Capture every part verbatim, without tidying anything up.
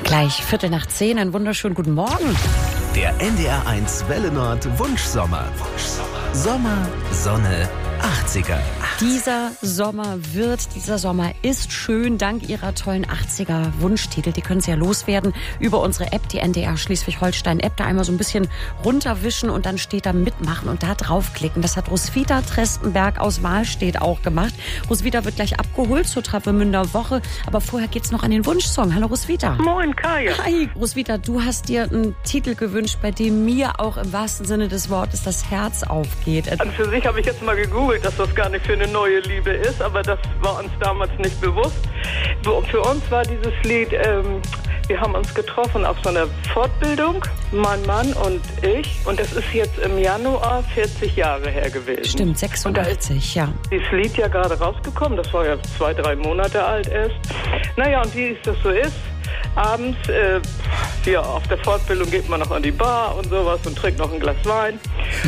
Gleich Viertel nach zehn, einen wunderschönen guten Morgen. Der N D R eins Welle Nord Wunschsommer. Wunschsommer. Sommer, Sonne, achtziger. Dieser Sommer wird, dieser Sommer ist schön, dank Ihrer tollen achtziger Wunschtitel. Die können Sie ja loswerden über unsere App, die N D R Schleswig-Holstein-App. Da einmal so ein bisschen runterwischen und dann steht da mitmachen und da draufklicken. Das hat Roswitha Trestenberg aus Wahlstedt auch gemacht. Roswitha wird gleich abgeholt zur Travemünder Woche, aber vorher geht's noch an den Wunschsong. Hallo Roswitha. Moin Kaya. Hi Roswitha, du hast dir einen Titel gewünscht, bei dem mir auch im wahrsten Sinne des Wortes das Herz aufgeht. An für sich habe ich jetzt mal gegoogelt, dass das gar nicht für eine neue Liebe ist, aber das war uns damals nicht bewusst. Für uns war dieses Lied, ähm, wir haben uns getroffen auf so einer Fortbildung, mein Mann und ich, und das ist jetzt im Januar vierzig Jahre her gewesen. Stimmt, sechsundachtzig, ja. Dieses Lied ja gerade rausgekommen, das war ja zwei, drei Monate alt erst. Naja, und wie es das so ist, abends, äh, ja, auf der Fortbildung geht man noch an die Bar und sowas und trinkt noch ein Glas Wein.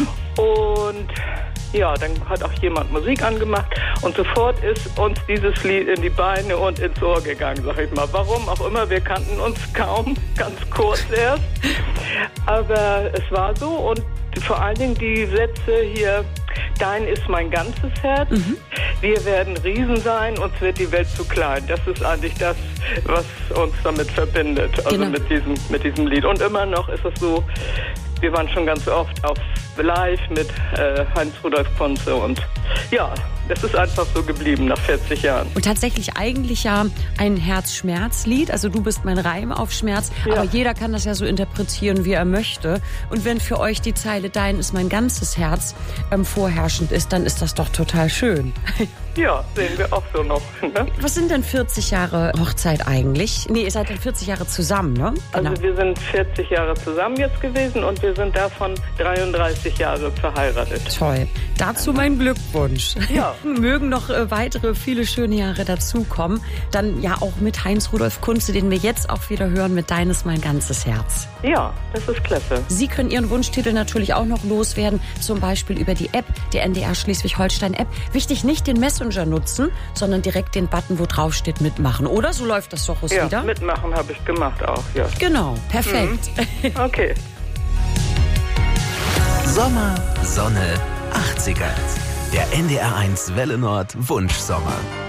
Und ja, dann hat auch jemand Musik angemacht und sofort ist uns dieses Lied in die Beine und ins Ohr gegangen, sag ich mal. Warum auch immer, wir kannten uns kaum, ganz kurz erst. Aber es war so und vor allen Dingen die Sätze hier, dein ist mein ganzes Herz, mhm. wir werden Riesen sein, uns wird die Welt zu klein. Das ist eigentlich das, was uns damit verbindet, also genau. mit diesem, mit diesem Lied. Und immer noch ist es so, wir waren schon ganz oft auf Live mit äh, Heinz-Rudolf Kunze und ja, es ist einfach so geblieben nach vierzig Jahren. Und tatsächlich eigentlich ja ein Herz-Schmerz-Lied, also du bist mein Reim auf Schmerz, ja. Aber jeder kann das ja so interpretieren, wie er möchte. Und wenn für euch die Zeile dein ist mein ganzes Herz ähm, vorherrschend ist, dann ist das doch total schön. Ja, sehen wir auch so noch. Ne? Was sind denn vierzig Jahre Hochzeit eigentlich? Nee, ihr seid dann vierzig Jahre zusammen, ne? Genau. Also wir sind vierzig Jahre zusammen jetzt gewesen und wir sind davon dreiunddreißig Jahre verheiratet. Toll. Dazu mein Glückwunsch. Ja. Mögen noch äh, weitere viele schöne Jahre dazukommen. Dann ja auch mit Heinz-Rudolf Kunze, den wir jetzt auch wieder hören, mit Dein ist mein ganzes Herz. Ja, das ist klasse. Sie können Ihren Wunschtitel natürlich auch noch loswerden, zum Beispiel über die App, die N D R Schleswig-Holstein-App. Wichtig, nicht den Messenger nutzen, sondern direkt den Button, wo drauf steht, mitmachen. Oder? So läuft das doch ja, wieder. Mitmachen habe ich gemacht auch, ja. Genau, perfekt. Mhm. Okay. Sommer, Sonne, achtziger. Der N D R eins Welle Nord Wunschsommer.